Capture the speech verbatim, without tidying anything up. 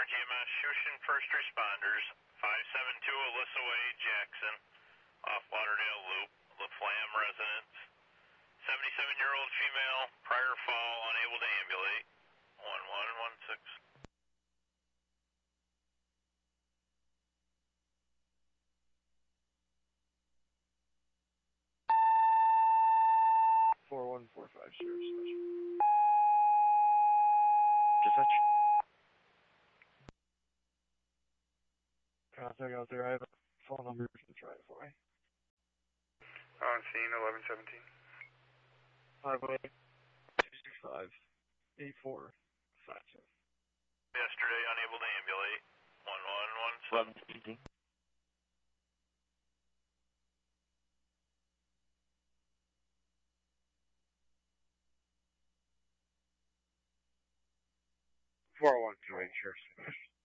G M S, Shushan First Responders, five seven two Alyssa Way, Jackson, off Lauderdale Loop, Laflamme residence. seventy-seven-year-old female, prior fall, unable to ambulate. one one one six. four one four five, Sheriff Special. Dispatch. Contact out there. I have a phone number. You can try it for me. On scene, eleven seventeen. five oh eight, two six five, eight four five two. Yesterday, unable to ambulate. one one one seven. eleven seventeen. four one two eight, Sheriff Special.